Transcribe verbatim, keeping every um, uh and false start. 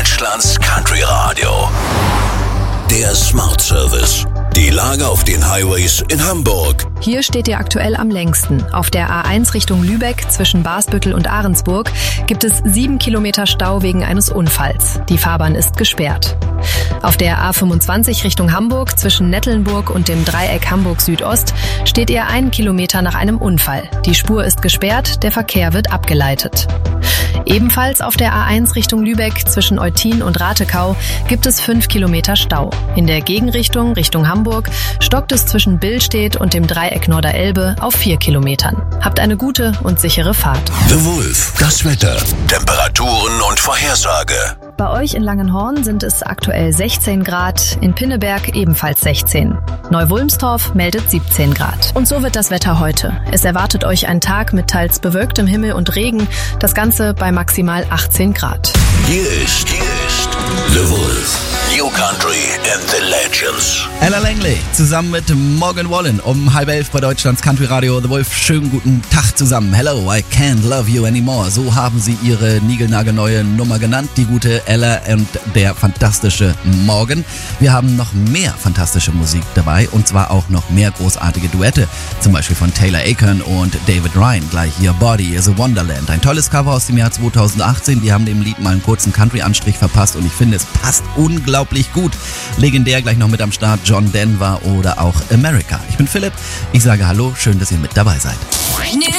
Deutschlands Country Radio. Der Smart Service. Die Lage auf den Highways in Hamburg. Hier steht ihr aktuell am längsten. Auf der A eins Richtung Lübeck zwischen Basbüttel und Ahrensburg gibt es sieben Kilometer Stau wegen eines Unfalls. Die Fahrbahn ist gesperrt. Auf der A fünfundzwanzig Richtung Hamburg zwischen Nettelnburg und dem Dreieck Hamburg Südost steht ihr einen Kilometer nach einem Unfall. Die Spur ist gesperrt, der Verkehr wird abgeleitet. Ebenfalls auf der A eins Richtung Lübeck zwischen Eutin und Ratekau gibt es fünf Kilometer Stau. In der Gegenrichtung Richtung Hamburg stockt es zwischen Billstedt und dem Dreieck Norderelbe auf vier Kilometern. Habt eine gute und sichere Fahrt. The Wolf, das Wetter, Temperaturen und Vorhersage. Bei euch in Langenhorn sind es aktuell sechzehn Grad, in Pinneberg ebenfalls sechzehn. Neu-Wulmstorf meldet siebzehn Grad. Und so wird das Wetter heute. Es erwartet euch ein Tag mit teils bewölktem Himmel und Regen, das Ganze bei maximal achtzehn Grad. Hier ist, hier ist The Wolf, New Country and the Legends. Ella Langley zusammen mit Morgan Wallen um halb elf bei Deutschlands Country Radio. The Wolf, schönen guten Tag zusammen. Hello, I can't love you anymore. So haben sie ihre niegelnagelneue Nummer genannt, die gute Ella und der fantastische Morgan. Wir haben noch mehr fantastische Musik dabei und zwar auch noch mehr großartige Duette, zum Beispiel von Taylor Akon und David Ryan. Gleich Your Body is a Wonderland. Ein tolles Cover aus dem Jahr zweitausendachtzehn. Die haben dem Lied mal einen kurzen Country-Anstrich verpasst und ich finde, es passt unglaublich gut. Legendär gleich noch mit am Start John Denver oder auch America. Ich bin Philipp, ich sage Hallo, schön, dass ihr mit dabei seid.